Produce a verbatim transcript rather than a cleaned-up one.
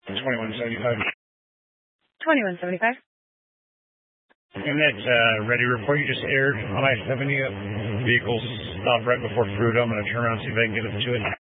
twenty-one seventy-five. twenty-one seventy-five. And that uh, ready report you just aired on I seventy, uh, vehicles stopped right before Fruita. I'm going to turn around and see if I can get it to it.